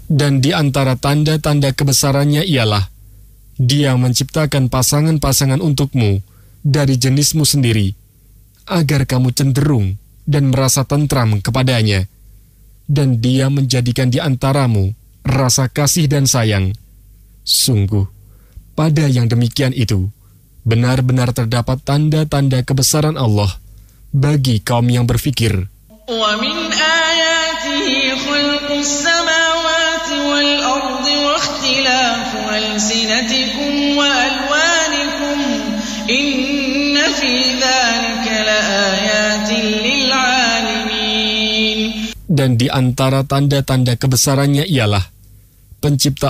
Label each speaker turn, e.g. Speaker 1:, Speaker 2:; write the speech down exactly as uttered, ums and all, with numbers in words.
Speaker 1: Dan di antara tanda-tanda kebesarannya ialah Dia menciptakan pasangan-pasangan untukmu dari jenismu sendiri, agar kamu cenderung dan merasa tentram kepadanya. Dan Dia menjadikan di antaramu rasa kasih dan sayang. Sungguh, pada yang demikian itu, benar-benar terdapat tanda-tanda kebesaran Allah bagi kaum yang berfikir.
Speaker 2: وَمِنْ آيَاتِهِ خَلْقُ السَّمَاوَاتِ وَالْأَرْضِ وَاخْتِلَافُ أَلْسِنَتِكُمْ وَأَلْوَانِكُمْ إِنَّ فِي ذَلِكَ لَآيَاتٍ لِلْعَالِمِينَ.
Speaker 1: Dan di antara tanda-tanda kebesarannya ialah penciptaan